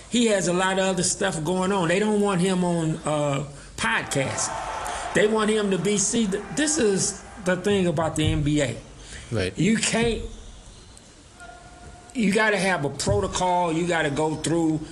he has a lot of other stuff going on. They don't want him on podcasts. They want him to be. See, this is the thing about the NBA. Right. You can't. You got to have a protocol. You got to go through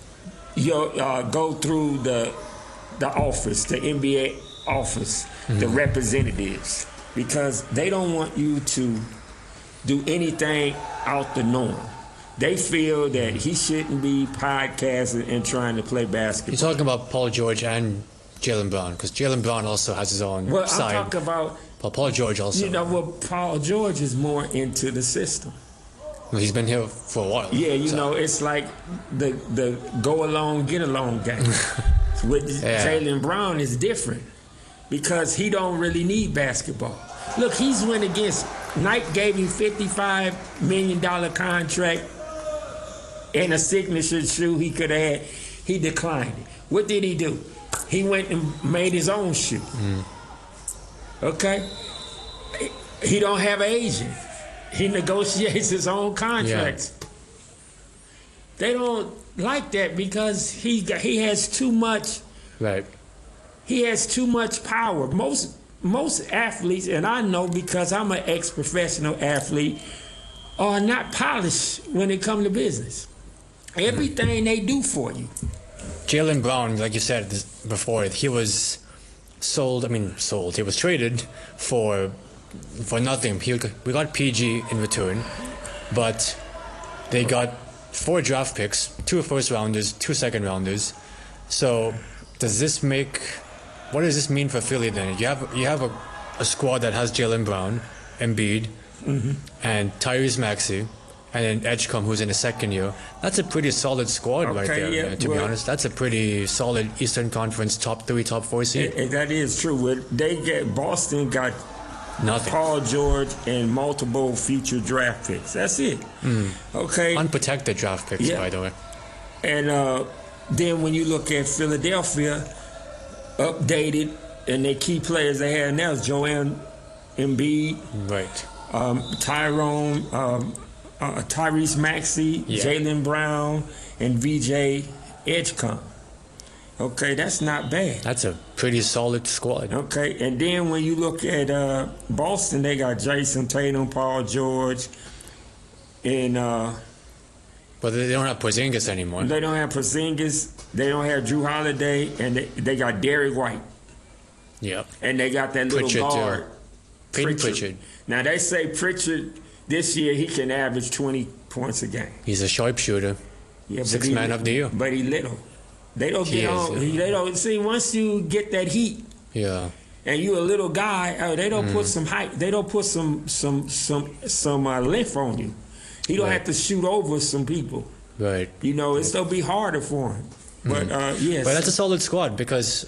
the office, the NBA office, the representatives, because they don't want you to do anything out the norm. They feel that he shouldn't be podcasting and trying to play basketball. You're talking about Paul George and Jaylen Brown, because Jaylen Brown also has his own side. I'm talking about Paul George also. Paul George is more into the system. Well, he's been here for a while. Yeah, it's like the go along, get along game. With Jaylen Brown is different because he don't really need basketball. Look, he's went against Nike, gave him $55 million contract and a signature shoe he could have had. He declined it. What did he do? He went and made his own shoe. Okay? He don't have an agent. He negotiates his own contracts. Yeah. They don't like that because he has too much. Right. He has too much power. Most athletes, and I know because I'm an ex-professional athlete, are not polished when it comes to business. Everything they do for you. Jaylen Brown, like you said before, he was sold. He was traded for nothing. We got PG in return, but they got 4 draft picks, 2 first rounders, 2 second rounders. So what does this mean for Philly then? You have a squad that has Jaylen Brown, Embiid, and Tyrese Maxey, and then Edgecombe, who's in his second year. That's a pretty solid squad right there, man, to be honest. That's a pretty solid Eastern Conference top 3, top 4 seed. That is true. Boston got nothing. Paul George and multiple future draft picks. That's it. Okay. Unprotected draft picks, by the way. And then when you look at Philadelphia, updated, and their key players they have now is Joel Embiid, right? Tyrese Maxey, Jaylen Brown, and VJ Edgecombe. Okay, that's not bad. That's a pretty solid squad. Okay, and then when you look at Boston, they got Jason Tatum, Paul George, and but they don't have Porzingis anymore. They don't have Porzingis. They don't have Drew Holiday, and they got Derrick White. Yep. And they got that little guard, Pritchard. Now they say Pritchard this year he can average 20 points a game. He's a sharpshooter. Yeah, Sixth man of the year. But he little. They don't get on. They don't see once you get that heat. Yeah. And you a little guy. They don't put some height. They don't put some length on you. He don't have to shoot over some people. Right. It's gonna be harder for him. But yes. But that's a solid squad because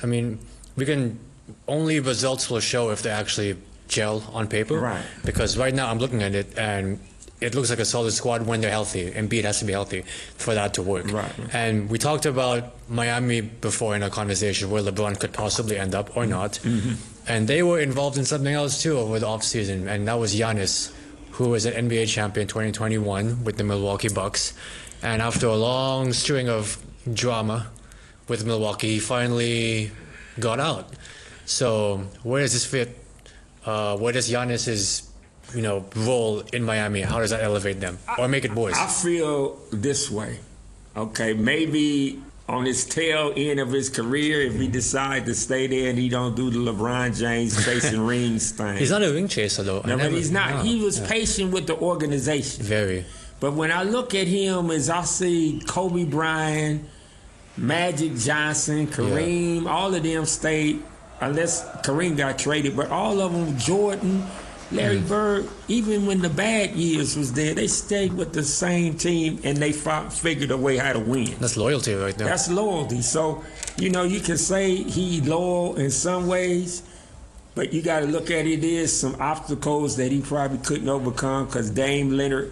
only results will show if they actually gel on paper. Right. Because right now I'm looking at it and it looks like a solid squad when they're healthy. Embiid has to be healthy for that to work. Right. And we talked about Miami before in our conversation where LeBron could possibly end up or not. And they were involved in something else too over the offseason, and that was Giannis, who was an NBA champion 2021 with the Milwaukee Bucks. And after a long string of drama with Milwaukee, he finally got out. So where does this fit? Where does Giannis's role in Miami? How does that elevate them or make it worse? I feel this way. Okay, maybe on his tail end of his career, if he decides to stay there and he don't do the LeBron James chasing rings thing. He's not a ring chaser though. No, but he's not. No, he was patient with the organization. Very. But when I look at him, as I see Kobe Bryant, Magic Johnson, Kareem, all of them stayed, unless Kareem got traded, but all of them, Jordan, Larry Bird, even when the bad years was there, they stayed with the same team and they figured a way how to win. That's loyalty right there. That's loyalty. So, you can say he loyal in some ways, but you got to look at it as some obstacles that he probably couldn't overcome because Dame Lillard,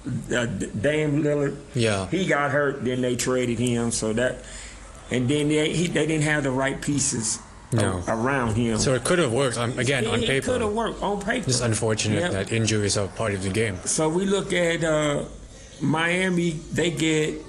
he got hurt, then they traded him. So that, and then they didn't have the right pieces. Around him. So it could have worked, on paper. It could have worked on paper. It's unfortunate that injuries are part of the game. So we look at Miami, they get